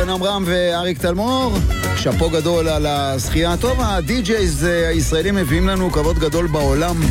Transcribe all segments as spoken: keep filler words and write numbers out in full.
רון אמרם ואריק תלמור, שפו גדול על הזכייה. טוב, הדי-ג'ייז הישראלים מביאים לנו כבוד גדול בעולם.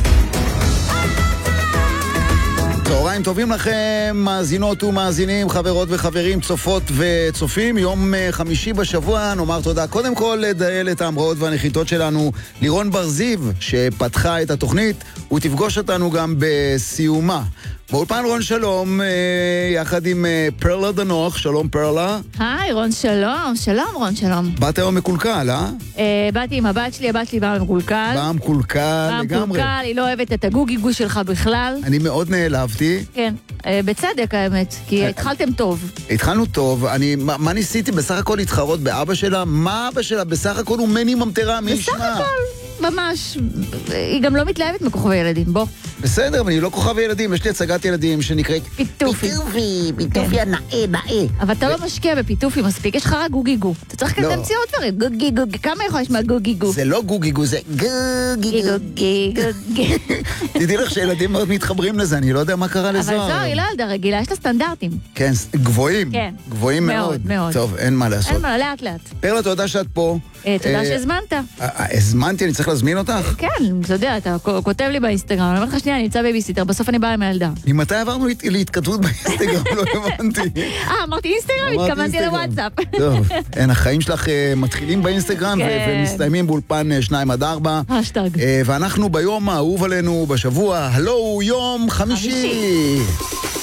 צהריים טובים לכם, מאזינות ומאזינים, חברות וחברים, צופות וצופים. יום חמישי בשבוע, נאמר תודה קודם כל לדאלת ההמראות והנחיתות שלנו, לירון בר זיו, שפתחה את התוכנית, ותפגוש אותנו גם בסיומה. באולפן רון שלום, יחד עם פרלה דנוך. שלום פרלה. היי רון, שלום. שלום רון, שלום. באת היום מקולקל, אה? אה, באתי עם הבת שלי, הבת שלי באה מקולקל. באה מקולקל לגמרי. באה מקולקל, היא לא אוהבת את הגוגיגו שלך בכלל. אני מאוד נעלבתי. כן, אה, בצדק האמת, כי התחלתם טוב. התחלנו טוב, אני, מה, מה ניסיתי בסך הכל להתחרות באבא שלה? מה אבא שלה? בסך הכל הוא מני ממטרה, מי ישמע? בסך הכל, ממש. היא גם לא מתלהבת מכוכבי ילדים, בוא. בסדר, אבל אני לא כוכב ילדים, יש לי הצגת ילדים שנקראת פיתופי. פיתופי, פיתופי הנאה, נאה. אבל אתה לא משקיע בפיתופי מספיק, יש לך רק גוגיגו. אתה צריך כזה להמציא עוד דברים, גוגיגו, כמה יכול יש מהגוגיגו? זה לא גוגיגו, זה גוגיגו. גוגיגו. תדעי לך שילדים מאוד מתחברים לזה, אני לא יודע מה קרה לזוהר. אבל זוהר היא לא ילדה רגילה, יש לה סטנדרטים. כן, גבוהים. כן. גבוהים מאוד. מאוד. טוב, אין מה לעשות. אין מה, לאט לאט. פרלה, תודה שאת פה. תודה שהזמנת. הזמנתי, אני צריך להזמין אותך? כן, אתה יודע, אתה כותב לי באינסטגרם, אני אומר לך שנייה, אני נמצא בייביסיטר, בסוף אני באה עם הילדה. ממתי עברנו להתכתבות באינסטגרם? לא הבנתי. אה, אמרתי אינסטגרם, התכוונתי לוואטסאפ. טוב, אין, החיים שלך מתחילים באינסטגרם ומסתיימים באולפן שניים עד ארבע. השטג. ואנחנו ביום האהוב עלינו בשבוע, הלו, יום חמישי.